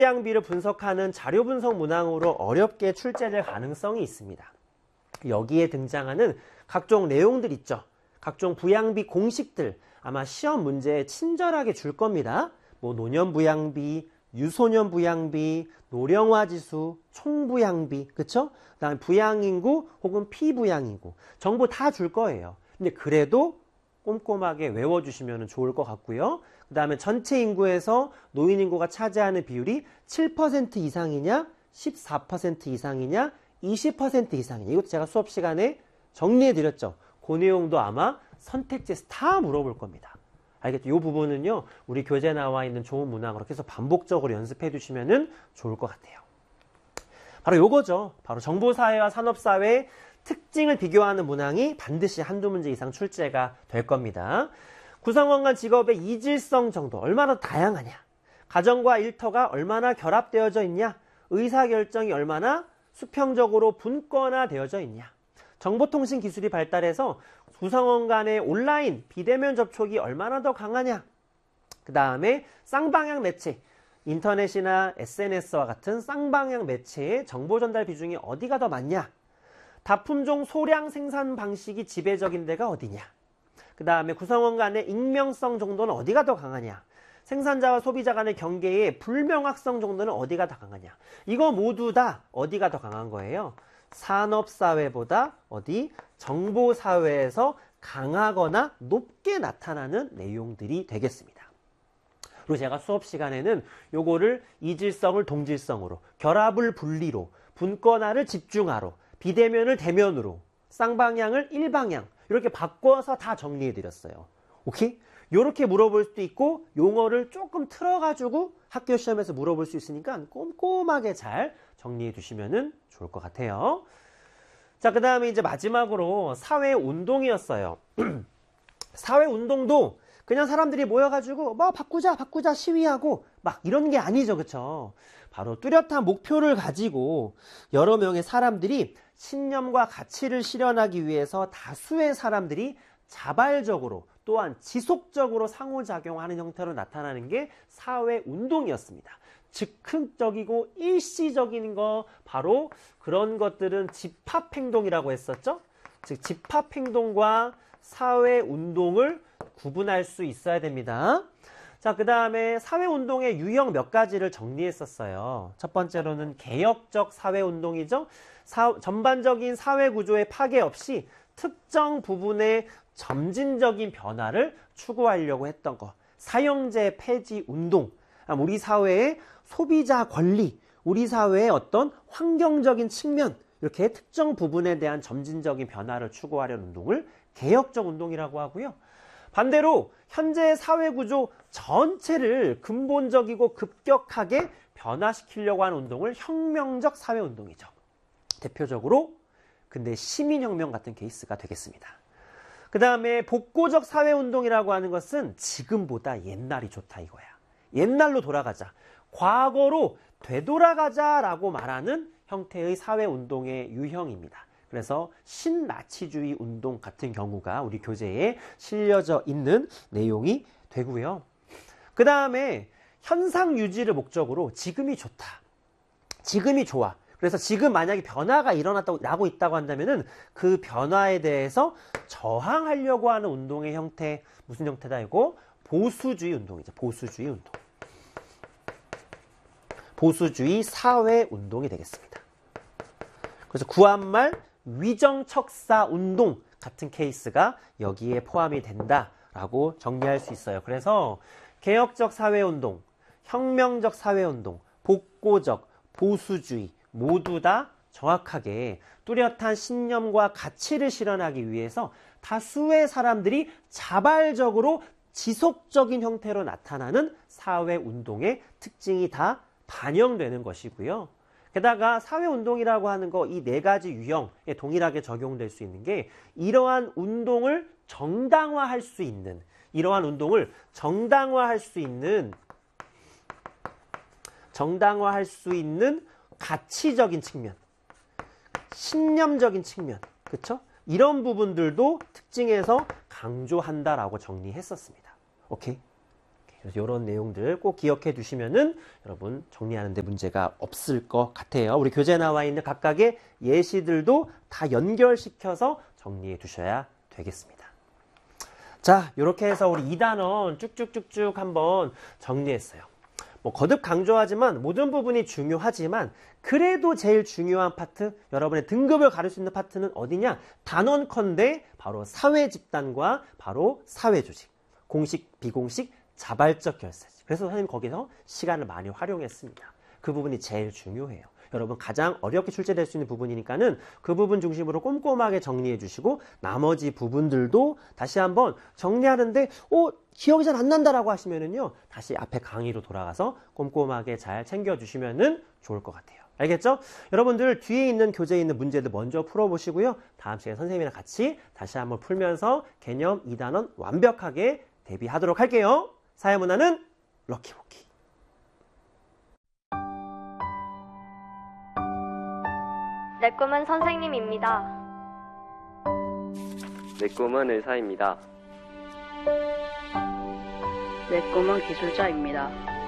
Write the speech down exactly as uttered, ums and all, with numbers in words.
부양비를 분석하는 자료 분석 문항으로 어렵게 출제될 가능성이 있습니다. 여기에 등장하는 각종 내용들 있죠. 각종 부양비 공식들 아마 시험 문제에 친절하게 줄 겁니다. 뭐 노년 부양비, 유소년 부양비, 노령화 지수, 총부양비, 그쵸? 그다음에 부양인구 혹은 피부양인구 정보 다 줄 거예요. 근데 그래도 꼼꼼하게 외워주시면 좋을 것 같고요. 그 다음에 전체 인구에서 노인 인구가 차지하는 비율이 칠 퍼센트 이상이냐, 십사 퍼센트 이상이냐, 이십 퍼센트 이상이냐. 이것도 제가 수업 시간에 정리해드렸죠. 그 내용도 아마 선택지에서 다 물어볼 겁니다. 알겠죠? 이 부분은요, 우리 교재에 나와 있는 좋은 문항으로 계속 반복적으로 연습해 두시면 좋을 것 같아요. 바로 요거죠. 바로 정보사회와 산업사회의 특징을 비교하는 문항이 반드시 한두 문제 이상 출제가 될 겁니다. 구성원 간 직업의 이질성 정도 얼마나 다양하냐, 가정과 일터가 얼마나 결합되어져 있냐, 의사결정이 얼마나 수평적으로 분권화되어져 있냐, 정보통신 기술이 발달해서 구성원 간의 온라인, 비대면 접촉이 얼마나 더 강하냐, 그 다음에 쌍방향 매체, 인터넷이나 에스엔에스와 같은 쌍방향 매체의 정보 전달 비중이 어디가 더 많냐, 다품종 소량 생산 방식이 지배적인 데가 어디냐, 그 다음에 구성원 간의 익명성 정도는 어디가 더 강하냐, 생산자와 소비자 간의 경계의 불명확성 정도는 어디가 더 강하냐. 이거 모두 다 어디가 더 강한 거예요? 산업사회보다 어디? 정보사회에서 강하거나 높게 나타나는 내용들이 되겠습니다. 그리고 제가 수업 시간에는 요거를 이질성을 동질성으로, 결합을 분리로, 분권화를 집중화로, 비대면을 대면으로, 쌍방향을 일방향 이렇게 바꿔서 다 정리해 드렸어요. 오케이? 요렇게 물어볼 수도 있고 용어를 조금 틀어가지고 학교 시험에서 물어볼 수 있으니까 꼼꼼하게 잘 정리해 두시면 좋을 것 같아요. 자, 그 다음에 이제 마지막으로 사회운동이었어요. 사회운동도 그냥 사람들이 모여가지고 뭐 바꾸자 바꾸자 시위하고 막 이런 게 아니죠. 그쵸? 바로 뚜렷한 목표를 가지고 여러 명의 사람들이 신념과 가치를 실현하기 위해서 다수의 사람들이 자발적으로 또한 지속적으로 상호작용하는 형태로 나타나는 게 사회운동이었습니다. 즉흥적이고 일시적인 거, 바로 그런 것들은 집합행동이라고 했었죠. 즉 집합행동과 사회운동을 구분할 수 있어야 됩니다. 자, 그 다음에 사회운동의 유형 몇 가지를 정리했었어요. 첫 번째로는 개혁적 사회운동이죠. 사, 전반적인 사회구조의 파괴 없이 특정 부분의 점진적인 변화를 추구하려고 했던 거. 사형제 폐지 운동. 우리 사회의 소비자 권리, 우리 사회의 어떤 환경적인 측면, 이렇게 특정 부분에 대한 점진적인 변화를 추구하려는 운동을 개혁적 운동이라고 하고요. 반대로 현재 사회구조 전체를 근본적이고 급격하게 변화시키려고 하는 운동을 혁명적 사회운동이죠. 대표적으로 근데 시민혁명 같은 케이스가 되겠습니다. 그 다음에 복고적 사회운동이라고 하는 것은 지금보다 옛날이 좋다 이거야. 옛날로 돌아가자. 과거로 되돌아가자라고 말하는 형태의 사회운동의 유형입니다. 그래서 신나치주의 운동 같은 경우가 우리 교재에 실려져 있는 내용이 되고요. 그 다음에 현상 유지를 목적으로 지금이 좋다. 지금이 좋아. 그래서 지금 만약에 변화가 일어났다고 나고 있다고 한다면은 그 변화에 대해서 저항하려고 하는 운동의 형태, 무슨 형태다 이거? 보수주의 운동이죠. 보수주의 운동. 보수주의 사회 운동이 되겠습니다. 그래서 구한말 위정척사 운동 같은 케이스가 여기에 포함이 된다라고 정리할 수 있어요. 그래서 개혁적 사회운동, 혁명적 사회운동, 복고적, 보수주의 모두 다 정확하게 뚜렷한 신념과 가치를 실현하기 위해서 다수의 사람들이 자발적으로 지속적인 형태로 나타나는 사회운동의 특징이 다 반영되는 것이고요. 게다가 사회운동이라고 하는 거 이 네 가지 유형에 동일하게 적용될 수 있는 게 이러한 운동을 정당화할 수 있는 이러한 운동을 정당화할 수 있는 정당화할 수 있는 가치적인 측면, 신념적인 측면, 그쵸? 이런 부분들도 특징에서 강조한다라고 정리했었습니다. 오케이? 그래서 이런 내용들 꼭 기억해 두시면은 여러분 정리하는 데 문제가 없을 것 같아요. 우리 교재에 나와 있는 각각의 예시들도 다 연결시켜서 정리해 두셔야 되겠습니다. 자, 이렇게 해서 우리 이 단원 쭉쭉쭉쭉 한번 정리했어요. 뭐 거듭 강조하지만 모든 부분이 중요하지만 그래도 제일 중요한 파트, 여러분의 등급을 가릴 수 있는 파트는 어디냐? 단언컨대 바로 사회 집단과 바로 사회 조직, 공식, 비공식, 자발적 결사지. 그래서 선생님 거기서 시간을 많이 활용했습니다. 그 부분이 제일 중요해요. 여러분 가장 어렵게 출제될 수 있는 부분이니까는 그 부분 중심으로 꼼꼼하게 정리해 주시고 나머지 부분들도 다시 한번 정리하는데 어, 기억이 잘 안 난다라고 하시면은요. 다시 앞에 강의로 돌아가서 꼼꼼하게 잘 챙겨 주시면은 좋을 것 같아요. 알겠죠? 여러분들 뒤에 있는 교재에 있는 문제들 먼저 풀어보시고요. 다음 시간에 선생님이랑 같이 다시 한번 풀면서 개념 이 단원 완벽하게 대비하도록 할게요. 사회문화는 럭키보키. 내 꿈은 선생님입니다. 내 꿈은 의사입니다. 내 꿈은 기술자입니다.